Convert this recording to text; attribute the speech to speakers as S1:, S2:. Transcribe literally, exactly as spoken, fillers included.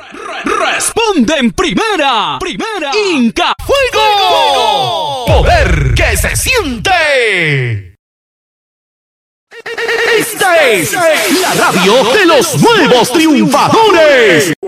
S1: Responde en primera. Primera. Inca Fuego.
S2: Poder que se siente. Esta es la radio de los nuevos triunfadores.